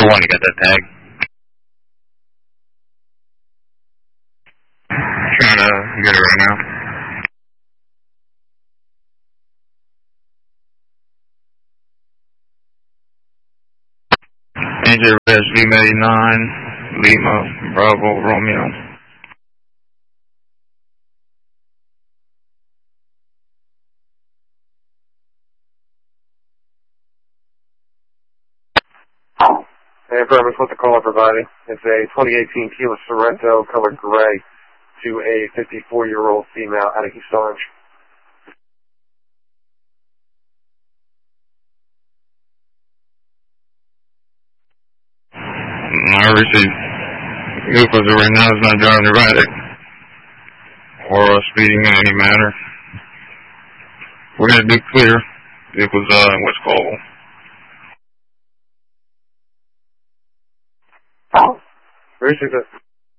1, you got that tag? Trying to get it right now. AJ Res V89, Lima, Bravo, Romeo. Hey, Purpose, what the caller providing? It's a 2018 Kia Sorento, colored gray, to a 54-year-old female out of East Orange. I received vehicles that right now is not driving erratic or speeding in any manner. We're going to do clear. Vehicles in West Colville. Received it.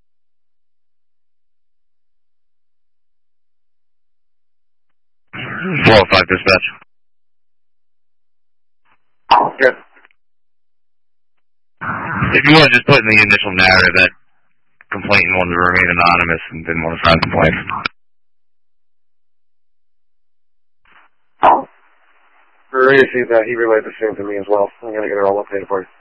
Well, 5 dispatch. Good. If you want to just put in the initial narrative that complainant wanted to remain anonymous and didn't want to sign complaints. Received that. He relayed the same to me as well. I'm going to get it all updated for you.